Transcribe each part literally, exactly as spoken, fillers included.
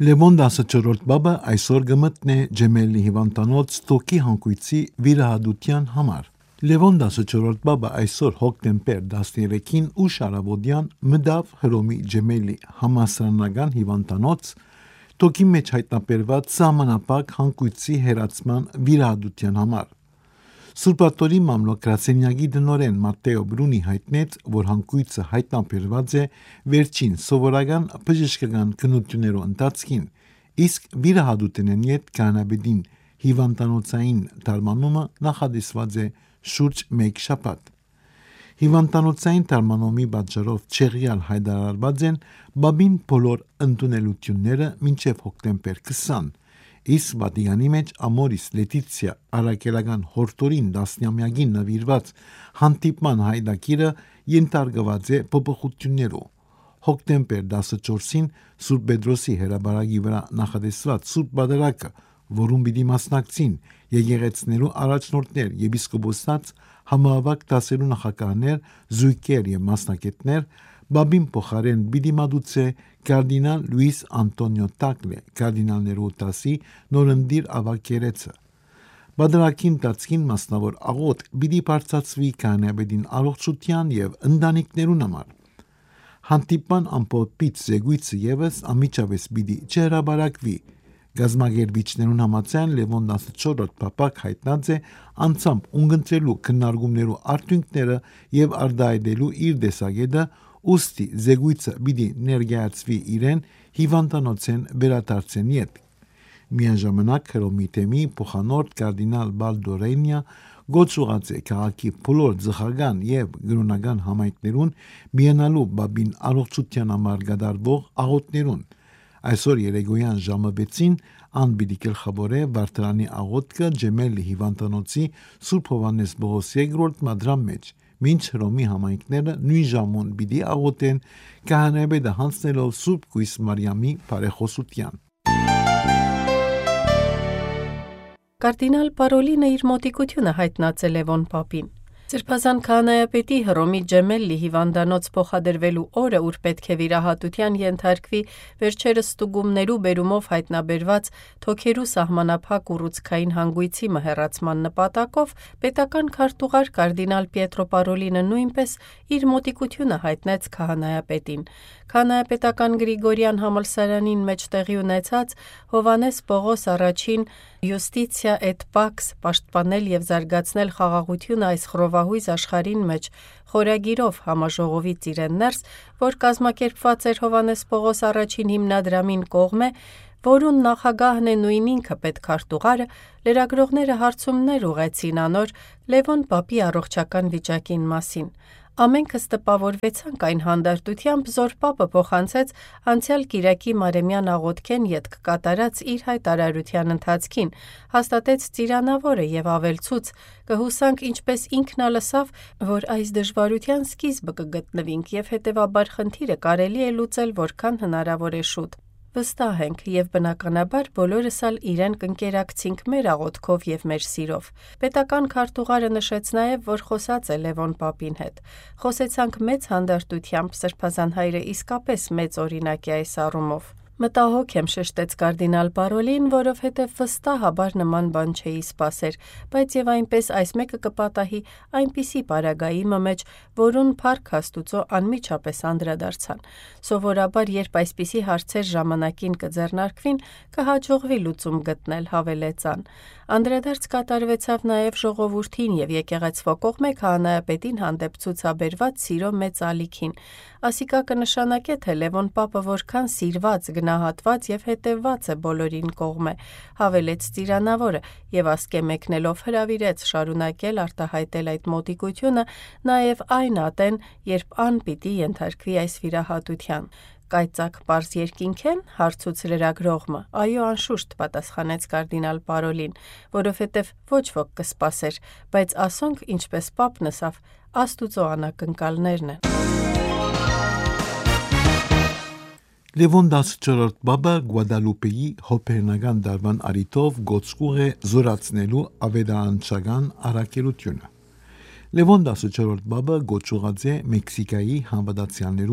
Լևոն տասնչորրորդ բաբը այսօր գմտնե Ջեմելի հիվանդանոց տոկի հանգույցի վիրահատության համար։ Լևոն տասնչորրորդ բաբը այսօր հոկտեմբեր տասներեքին ուշ առավոտյան մտավ Հռոմի Ջեմելի համալսարանական հիվանդանոց տոկի մեջ հայտնաբերված սահմանափակ հանգույցի հեռացման վիրահատության համար։ Սուրբաթորի մամլոք-գրասենյակի տնօրեն Մատտեո Բրունի հայտնեց, որ հանգույցը հայտնաբերված է վերջին սովորական բժշկական քննություններով ընթացքին, իսկ վիրահատութենեն յետ կանաբեդին հիվանդանոցային թարմանումը նախադեсված է շուրջ մեկ շաբաթ։ Հիվանդանոցային թարմանումի պատճառով չեղյալ հայտարարված են բաբին բոլոր ընդունելությունները մինչև հոկտեմբեր քսան, իսկ Վատիկանի մեջ Ամորիս Լետիցիա առաքելական հորտորին դասնյամյակին նվիրված հանդիպման հայտագիրը ենթարկված է փոփոխություններով։ Հոկտեմբեր տասնչորսին Սուրբ Պետրոսի հրապարակի վրա նախադեсված Սուրբ Պատարագը, որում պիտի մասնակցին եկեղեցիներու առաջնորդներ, եպիսկոպոսած, համավարակ դասերու նախագահներ, զույգեր եւ մասնակիցներ, բաբին փոխարեն պիտի մատուցե կարդինալ Լուիս Անտոնիո Տակլե, կարդինալներու դասի նորընտիր ավագերեցը։ Բادرակին տածքին մասնավոր աղոտ պիտի բարձրացվի կանաբեդին առողջության եւ ընտանիքներուն համար։ Հանդիպման ամփոփից զեկույցը եւս ամիջավես պիտի չհրապարակվի։ Գազագերբիչներուն համաձայն Լևոն տասնչորրորդ բաբակ հայտնած է անցամբ ունգընտրելու քննարկումներու արդյունքները եւ արտահայտելու իր տեսակետը, ուստի զեկույցը պիտի ներկայացվի իրեն հիվանդանոցեն վերադարձեն յետ։ Միաժամանակ Հռոմի թեմի փոխանորդ կարդինալ Բալդորենյա գոչուած է քաղաքի բոլոր ծխական եւ գրոնական համայնքներուն միանալու բաբին առողջության համար կատարվող աղոթներուն։ Այսօր երեկոյան ժամը վեցին ան պիտի գլխավորե Վարդարանի աղոթքը Ջեմելի հիվանդանոցի Սուրբ Հովհաննես Պողոս երկրորդ մադրամ մեջ, մինչ Հռոմի համայնքները նույն ժամուն պիտի աղոթեն քահանայապետը հանձնելով Սուրբ Կույս Մարիամի բարեխոսության։ Կարդինալ Պարոլինը իր մոտիկությունը հայտնած է Լևոն պապին։ Սրբազան քահանայապետի Հռոմի Ջեմելի հիվանդանոց փոխադրվելու օրը, ուր պետք է վիրահատության ենթարկվի վերջերս ստուգումներու բերումով հայտնաբերված թոքերու սահմանափակ ուռուցքային հանգույցի մհեռացման նպատակով, պետական քարտուղար կարդինալ Պիետրո Պարոլինը նույնպես իր մոտիկությունը հայտնեց քահանայապետին։ Քահանայապետական Գրիգորյան համալսարանին մեջ տեղի ունեցած Հովհաննես Պողոս առաջին Յուստիցիա et Pax պաշտպանել եւ զարգացնել խաղաղությունը այս խռովահույզ աշխարհին մեջ խորագիրով համաժողովից իրեն ներս, որ կազմակերպված էր Հովհաննես Պողոս առաջին հիմնադրամին կողմէ, որուն նախագահն է նույն ինքը պետքարտուղարը, լրագրողները հարցումներ ուղեցին անոր Լևոն պապի առողջական վիճակին մասին։ Ամենքս տպավորվեցանք այն հանդարտությամբ, զոր պապը փոխանցեց անցյալ կիրակի Մարեմյան աղոթքեն ետք կատարած իր հայտարարության ընթացքին, հաստատեց ծիրանավորը եւ ավելցուց, կհուսանք ինչպես ինքն ալսավ, որ այս դժվարության սկիզբը կգտնվինք եւ հետեւաբար խնդիրը կարելի է լուծել որքան հնարավոր է շուտ։ Վստահ ենք եւ բնականաբար բոլորս ալ իրեն կընկերակցինք մեր աղոթքով եւ մեր սիրով։ Պետական քարտուղարը նշեց նաեւ, որ խոսած է Լևոն պապին հետ։ Խոսեցանք մեծ հանդարտությամբ, Սրբազան հայրը իսկապես մեծ օրինակ է այս առումով։ Մտահոգ եմ, շեշտեց կարդինալ Պարոլին, որովհետև վստահաբար նման բան չէի սպասեր, բայց եւ այնպես այս մեկը կպատահի այնպիսի պարագայի մեջ, որուն փառք Աստուծո անմիջապես անդրադարձան։ Սովորաբար, երբ այսպիսի հարցեր ժամանակին կձեռնարկվին, կհաջողվի լուծում գտնել, հավելեց ան։ Անդրադարձ կատարվեցավ նաեւ ժողովրդին եւ եկեղեցվո կողմէ քահանայապետին հանդեպ ցուցաբերված սիրո մեծ ալիքին։ Ասիկա կնշանակե, թե Լևոն պապը որքան սիրված, գնահատված եւ հետեւված է բոլորին կողմէ, հավելեց ծիրանավորը եւ ասկե մեկնելով հրավիրեց շարունակել արտահայտել այդ մոտիկությունը նաեւ այն ատեն, երբ ան պիտի ենթարկվի այս վիրահատության։ Կայծակ պարզ երկինք են, հարցուց լրագրողը։ Այո, անշուշտ, պատասխանեց կարդինալ Պարոլին, որովհետև ոչ ոք կսպասեր, բայց ասոնք, ինչպես պապն ասավ, Աստուծո անակնկալներն են։ Լևոն տասնչորրորդ բաբը Գուադալուպեի հոպերնական դարվան արիտով գոծկուղ է զորացնելու ավետարանչական առաքելությունը։ Լևոն տասնչորրորդ բաբը գոչուած է Մեքսիկայի հանվադացյալներուն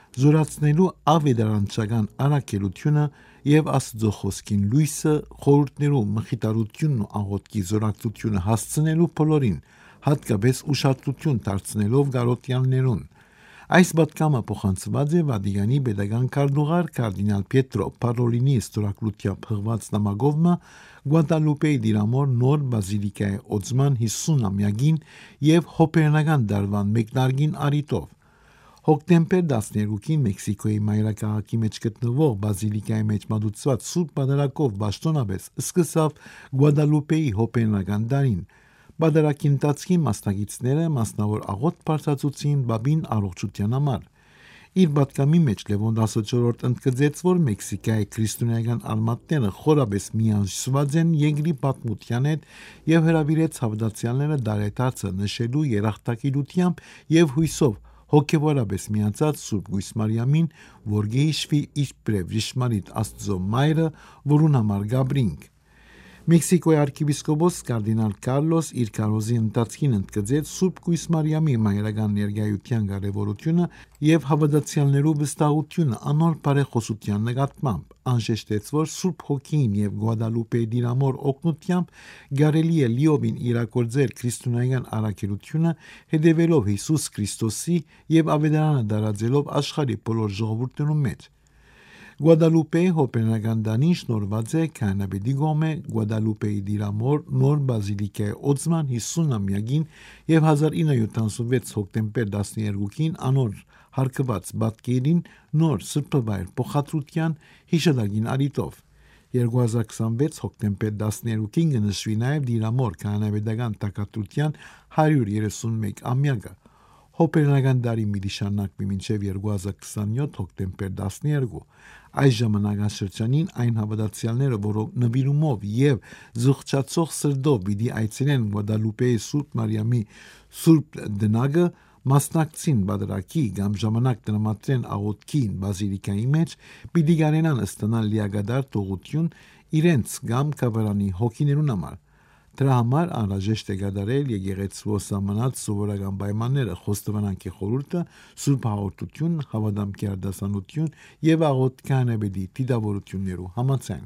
զորացնելու ավետարանչական առաքելությունը եւ Աստծո խոսքին լույսը խորհուրդներու մխիթարությունն ու աղոթքի զորակցությունը հասցնելու բոլորին, հատկապես ուշադրություն դարձնելով գարոտյաններուն։ Այս պատգամը փոխանցված է Վատիկանի պետական քարտուղար կարդինալ Պիետրո Պարոլինի ստորագրությամբ հղված նամակովը Գուադալուպեի դիրամոր նոր բազիլիկայի օծման հիսուն-ամյակին եւ հոպերնական դարվան մեկնարկին առիթով։ Հոկտեմբեր տասներկուին Մեքսիկոյի մայրաքաղաքի մեջ գտնվող բազիլիկայի մեջ մատուցված Սուրբ Պատարագով պաշտոնապես սկսավ Գուադալուպեի հոպերնական դարին։ Պատարագի ընթացքի մասնակիցները մասնավոր աղոթք բարձրացուցին Բաբին առողջության համար։ Իր պատգամի մեջ Լևոն տասնչորրորդը ընդգծեց, որ Մեքսիկայի քրիստոնեական արմատները խորապես միացված են երկրի պատմության հետ եւ հրավիրեց հավատացյալները դարեդարձը նշելու երախտագիտությամբ եւ հույսով հոգեվորապես միացած Սուրբ Գույս Մարիամին, որ գեհիշվի իբրև ճշմարիտ Աստծո մայրը, որուն համար գաբրինք։ Մեքսիկոյի arczepiskopos կարդինալ Կարլոս իր քարոզի ընթացքին ընդգծեց Սուրբ Գույս Մարիամի մայրական ներկայության կարևորությունը եւ հավատացյալներու վստահությունը անոր բարեխոսության նկատմամբ, անշեշտեց, որ Սուրբ Հոգին եւ Գուադալուպեի դիրամոր օգնությամբ կարելի է լիովին իրագործել քրիստոնեական առաքելությունը, հետևելով Հիսուս Քրիստոսի եւ ավետարանը դարաձելով աշխարհի բոլոր ժողովուրդներու մեջ։ Գուադալուպեի հոպերնական դանին շնորհված է քահանապետի կողմէ Գուադալուպեի դիրամոր նոր բազիլիկայի օծման հիսուն-ամյակին եւ հազար ինը յոթ ութանասունվեց հոկտեմբեր տասներկուին անոր հարկված բատկերին նոր սրբավայր փոխադրության հիշատակին առիթով։ երկու հազար քսանվեց հոկտեմբեր տասներկուին կնշվի նաեւ դիրամոր քահանապետական տակատրության հարյուր երեսունմեկ ամյակը։ Հոպերնական դարի մի դիշանակվի մինչև երկու հազար քսանյոթ հոկտեմբեր տասներկու։ Այս ժամանակաշրջանին այն հավատացյալները, որոնք նվիրումով եւ զղջացող սրտով պիտի այցելեն Գուադալուպեի Սուրբ Մարիամի Սուրբ դնագը, մասնակցին բادرակի կամ ժամանակ տրամադրեն աղոթքին բազիլիկայի մեջ, պիտի կարենան ստանալ լիագադար թողություն իրենց կամ կավարանի հոգիներուն համար։ Դրա համար անհրաժեշտ է կատարել եկեղեցու սահմանած սովորական պայմանները, խոստովանանքի խորհուրդը, Սուրբ հաղորդություն, հավատամքի արտասանություն եւ աղոթք քահանապետի դիտավորություններու համաձայն։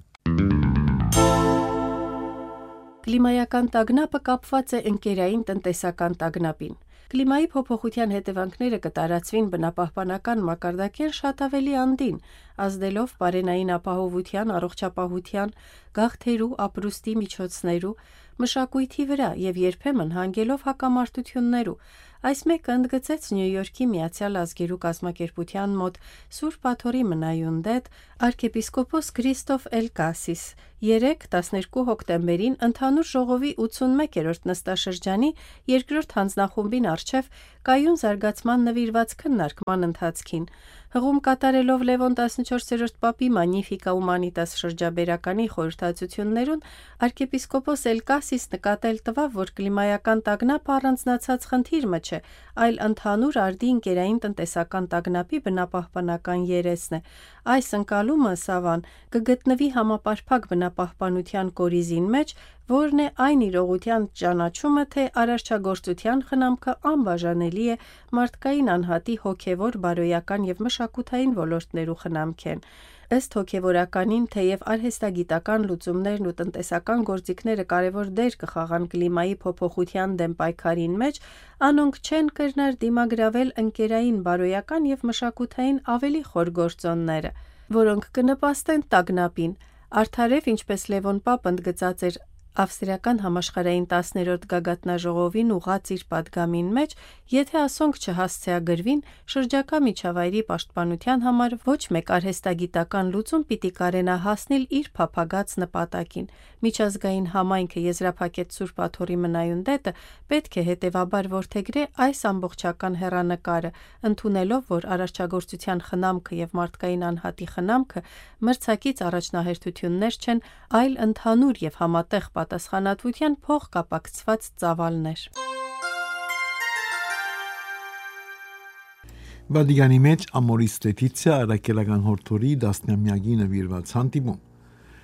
Կլիմայական տագնապը կապված է ընկերային տնտեսական տագնապին։ Կլիմայի փոփոխության հետևանքները կտարածվին բնապահպանական մակարդակեն շատ ավելի անդին, ազդելով պարենային ապահովության, առողջապահության, գաղթերու, ապրուստի միջոցներու, մշակույթի վրա եւ երբեմն հանգելով հակամարտություններու։ Այս մեկը ընդգծեց Նյու Յորքի Միացյալ Ազգերու կազմակերպության մոտ Սուրբ Աթոռի մնայուն դետ arczepiskopos Քրիստոֆ Էլկասիս երեկ տասներկու հոկտեմբերին ընդհանուր ժողովի ութսունմեկերորդ նստաշրջանի երկրորդ հանձնախումբին առջև կայուն զարգացման նվիրված քննարկման ընթացքին։ Հղում կատարելով Լևոն տասնչորսերորդ Պապի Magnificat Humanitas շրջաբերականի խորհրդածություններուն arczepiskopos Էլկասիս նկատել տվավ, որ կլիմայական տագնապը առանձնացած խնդիր մը չէ, այլ ընդհանուր արդի ընկերային տնտեսական տագնապի բնապահպանական երեսն է։ Այս ընկալումը Սավան կգտնվի համապարփակ բնապահպանության կորիզին մեջ, որն է այն իրողության ճանաչումը, թե արարչագործության խնամքը անբաժանելի է մարդկային անհատի հոգևոր, բարոյական եւ մշակութային ոլորտներու խնամքեն։ Ըստ հոգևորականին, թեև արհեստագիտական լուծումներն ու տնտեսական գործիքները կարևոր դեր կխաղան կլիմայի փոփոխության դեմ պայքարին մեջ, անոնք չեն կրնար դիմագրավել ընկերային, բարոյական եւ մշակութային ավելի խոր գործոնները, որոնք կնպաստեն տագնապին։ Արդարև, ինչպես Լևոն Պապ ընդգծած էր Ավստրիական համաշխարհային տասներորդ գագաթնաժողովին ուղղած իր պատգամին մեջ, եթե ասոնք չհասցեագրվին, շրջակա միջավայրի պաշտպանության համար ոչ մեկ արհեստագիտական լուծում պիտի կարենա հասնել իր փափագած նպատակին։ Միջազգային համայնքը եզրափակեց Սուրբ Աթոռի մնայուն դետը պետք է հետևաբար որդեգրե այս ամբողջական հեռանկարը, ընդունելով, որ արարչագործության խնամքը եւ մարդկային անհատի խնամքը մրցակից առաջնահերթություններ չեն, այլ ընդհանուր եւ համատեղ պատասխանատվության փոխկապակցված ծավալներ։ Վատիկանի մեջ Ամորիս Լետիցիա առաքելական հորդորի դասնամյակի նվիրված հանդիպում։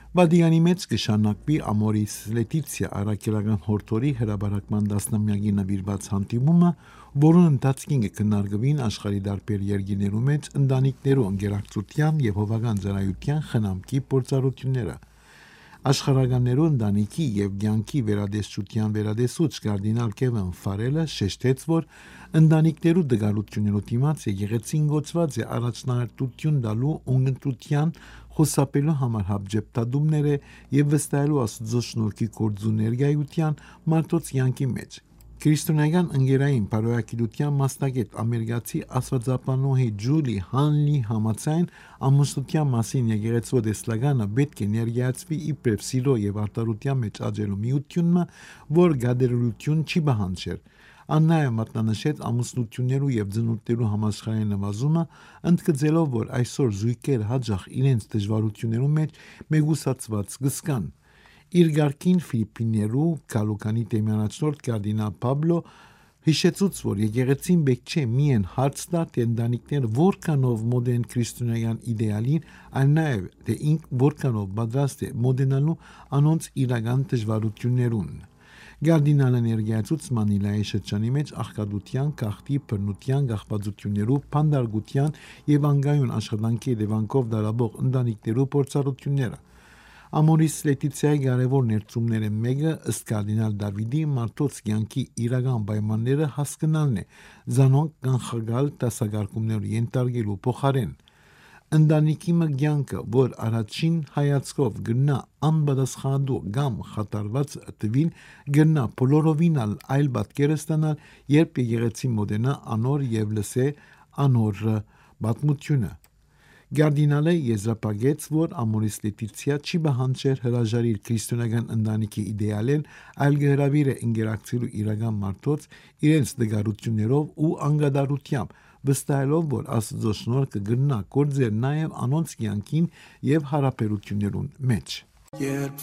Վադիանի մեջ կշանակվի Ամորիս Լետիցիա առաքելական հորթորի հրաբարակման դասնամյակի նվիրված հանդիպումը, որոնց ընթացքին կքննարկվին աշխարհի տարբեր երկրներու մեջ ընտանիքներու ընկերակցության եւ հովական ծառայության խնամքի փորձառությունները։ Աշխարհականներու ընտանիքի եւ ցանկի վերադեսչության վերադեսուչ կարդինալ Քևին Ֆարելը շեշտեց, որ ընտանիքներու դգալություններու դիմաց եկեղեցին գոչված է առաջնահերթություն տալու ունգընտրության խոսապելու համար հապճեպտադումները եւ վստահելու Աստծո շնորհքի գործու ներկայության մարդոց յանքի մեջ։ Քրիստոնեական ընկերային բարոյակիտության մասնագետ ամերիկացի աստվածապանուհի Ջուլի Հանլի համաձայն ամուսնության մասին եկեղեցու տեսլականը պետք է ներկայացվի իբրև սիրո եւ արտարության մեջ աճելու միությունը, որ գադերություն չի բանջեր։ Աննայը մատնանշեց ամուսնություններու եւ ծնունդներու համաշխարհային նվազումը, ընդգծելով, որ այսօր զույգերը հաջող իրենց դժվարություններու մեջ մեգուսացված կսկան։ Իր գարքին Ֆիլիպիներու Կալուկանի թեմյանացնորդ կարդինալ Պաբլո հիշեցուց, որ եկեղեցին պետք չէ միայն հարց տա թե ընտանիքները որքանով մոդեն քրիստոնեական իդեալին, այլ նաեւ թե ինք որքանով պատրաստ է մոդենալու անոնց իրական դժվարություններուն։ Գարդինալը ներկայացուց Մանիլայի շրջանի մեջ աղքատության, գաղթի, բռնության, գաղբացություններու, փանդարգության եւ անգայուն աշխատանքի դեպքով դարաբող ընտանիքներու փորձառությունները։ Ամորիս Լետիցիայի կարևոր ներդրումները մեկը ըստ կարդինալ Դավիդի մարդոց կյանքի իրական պայմանները հասկանալն է, զանոնք կանխագալ դասակարգումներու ենթարկելու փոխարեն։ Ընտանիքի մկյանքը, որ առաջին հայացքով գնա անպատասխանատու կամ խաթարված տվին, գնա բոլորովին այլ պատկեր ստանալ, երբ եկեղեցի մոդենա անոր եւ լսե անոր պատմությունը։ Գարդինալը եզրափակեց, որ Ամորիս Լետիցիա չի բանջեր հրաժարիր քրիստոնեական ընտանիքի իդեալեն, այլ գհրավիր է ինտերակցիալու իրական մարդոց իրենց դգարություններով ու անգադարությամբ, վստահելով, որ Աստծո շնորհքը կգնա գործեր նաև անոնց կյանքին եւ հարաբերություններուն մեջ։